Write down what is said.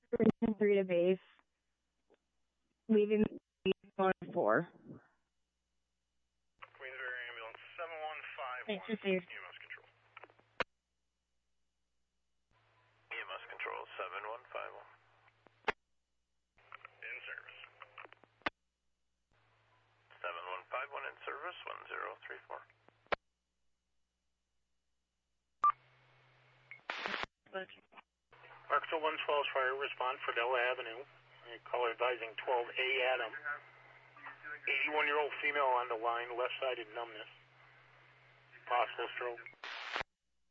Bringing 3 to base. Leaving 4. Queensbury Ambulance 7151. Thanks for safe. EMS Control. EMS Control 7151. In service. 7151 in service 1034. Arkansas 112 fire respond for Della Avenue. Caller advising 12A Adam. 81-year-old female on the line, left-sided numbness. Possible stroke.